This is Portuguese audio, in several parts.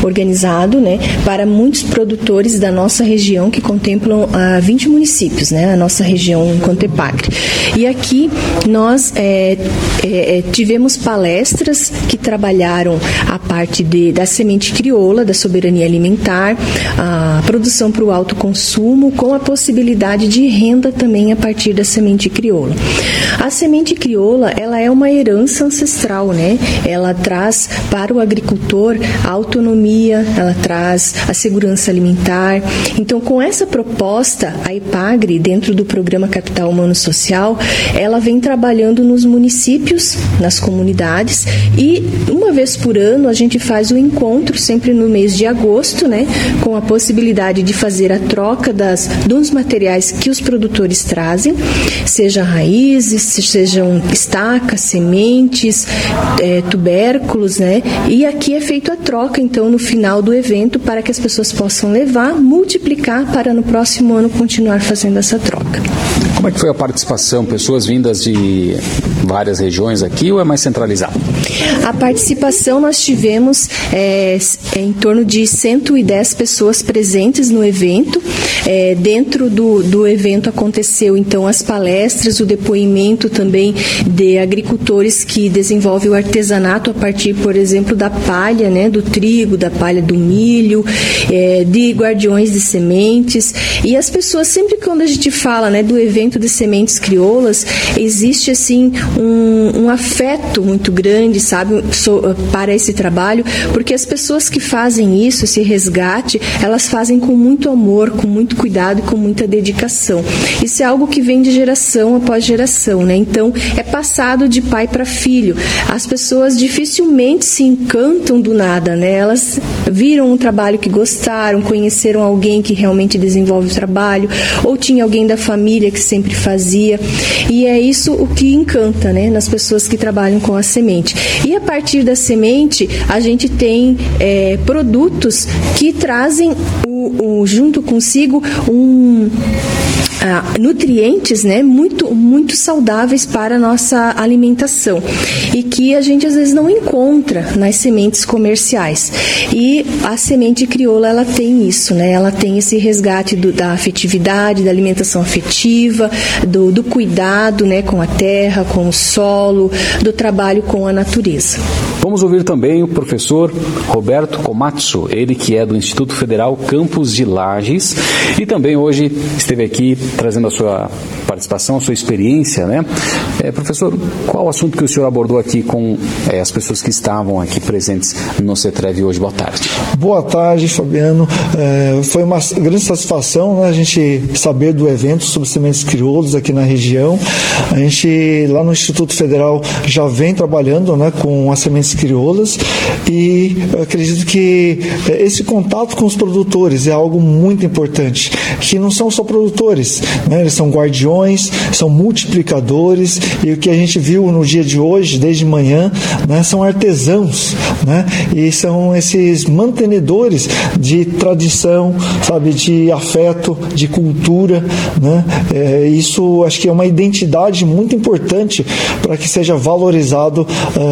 organizado, né, para muitos produtores da nossa região, que contemplam 20 municípios, né, a nossa região Contepacre. E aqui nós tivemos palestras que trabalharam a parte da semente crioula, da soberania alimentar, a produção para o autoconsumo, com a possibilidade de renda também a partir da semente crioula. A semente crioula, ela é uma herança ancestral, né? Ela traz para o agricultor a autonomia, ela traz a segurança alimentar. Então, com essa proposta, a IPAGRE, dentro do Programa Capital Humano Social, ela vem trabalhando nos municípios, nas comunidades, e uma vez por ano a gente faz o encontro, sempre no mês de agosto, né? Com a possibilidade de fazer a troca dos materiais que os produtores trazem, seja raízes, sejam estacas, sementes, tubérculos, né? E aqui é feita a troca, então, no final do evento, para que as pessoas possam levar, multiplicar, para no próximo ano continuar fazendo essa troca. Como é que foi a participação? Pessoas vindas de várias regiões aqui ou é mais centralizado? A participação nós tivemos em torno de 110 pessoas presentes no evento. Dentro do evento aconteceu, então, as palestras, o depoimento também de agricultores que desenvolvem o artesanato a partir, por exemplo, da palha, né, do trigo, da palha do milho, de guardiões de sementes. E as pessoas, sempre quando a gente fala, né, do evento de sementes crioulas, existe assim um afeto muito grande, sabe, para esse trabalho, porque as pessoas que fazem isso, esse resgate, elas fazem com muito amor, com muito cuidado e com muita dedicação. Isso é algo que vem de geração após geração, né? Então, é passado de pai para filho. As pessoas dificilmente se encantam do nada, né? Elas viram um trabalho que gostaram, conheceram alguém que realmente desenvolve o trabalho, ou tinha alguém da família que sempre fazia, e é isso o que encanta, né, nas pessoas que trabalham com a semente. E a partir da semente, a gente tem produtos que trazem junto consigo nutrientes, né, muito, muito saudáveis para a nossa alimentação, e que a gente às vezes não encontra nas sementes comerciais. E a semente crioula, ela tem isso, né, ela tem esse resgate da afetividade, da alimentação afetiva, do cuidado, né, com a terra, com o solo, do trabalho com a natureza. Vamos ouvir também o professor Roberto Komatsu, ele que é do Instituto Federal Campus de Lages, e também hoje esteve aqui trazendo a sua participação, a sua experiência, né? Professor, qual o assunto que o senhor abordou aqui com as pessoas que estavam aqui presentes no CETREV hoje? Boa tarde. Boa tarde, Fabiano. Foi uma grande satisfação, né, a gente saber do evento sobre sementes crioulas aqui na região. A gente, lá no Instituto Federal, já vem trabalhando, né, com as sementes crioulas, e eu acredito que esse contato com os produtores é algo muito importante, que não são só produtores, né, eles são guardiões, são multiplicadores, e o que a gente viu no dia de hoje, desde manhã, né, são artesãos, né, e são esses mantenedores de tradição, sabe, de afeto, de cultura, né, isso acho que é uma identidade muito importante para que seja valorizado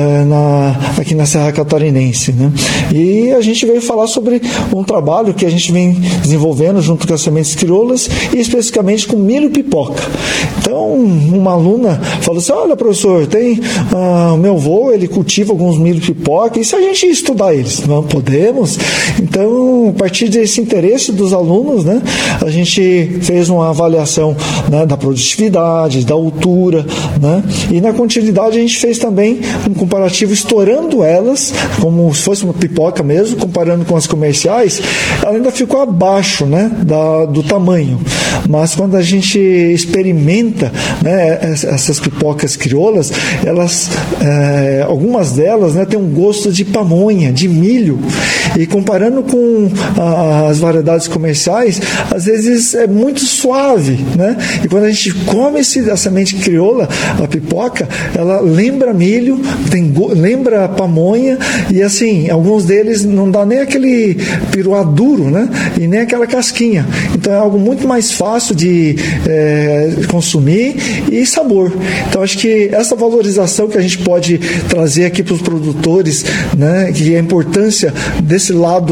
aqui na Serra Catarinense, né? E a gente veio falar sobre um trabalho que a gente vem desenvolvendo junto com as sementes crioulas, e especificamente com milho e pipoca. Então, uma aluna falou assim: olha, professor, tem o meu avô, ele cultiva alguns milho e pipoca, e se a gente estudar eles? Não podemos. Então, a partir desse interesse dos alunos, né, a gente fez uma avaliação, né, da produtividade, da altura, né, e na continuidade a gente fez também um comparativo estourando elas, como se fosse uma pipoca mesmo, comparando com as comerciais. Ela ainda ficou abaixo, né, do tamanho, mas quando a gente experimenta, né, essas pipocas crioulas, elas, algumas delas, né, têm um gosto de pamonha, de milho, e comparando com as variedades comerciais, às vezes é muito suave, né, e quando a gente come a semente crioula, a pipoca, ela lembra milho, lembra pamonha, e assim, alguns deles não dá nem aquele piruá duro, né, e nem aquela casquinha. Então é algo muito mais fácil de consumir, e sabor. Então acho que essa valorização que a gente pode trazer aqui para os produtores, né, que é a importância desse lado